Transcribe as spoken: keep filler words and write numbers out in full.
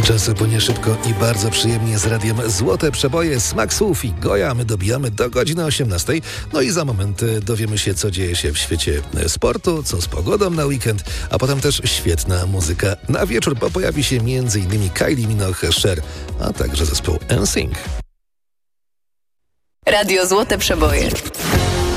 Czas płynie szybko i bardzo przyjemnie z radiem Złote Przeboje, smak słów i goja. My dobijamy do godziny osiemnastej. No i za moment dowiemy się, co dzieje się w świecie sportu, co z pogodą na weekend, a potem też świetna muzyka na wieczór, bo pojawi się m.in. Kylie Minogue, Cher, a także zespół N Sync. Radio Złote Przeboje.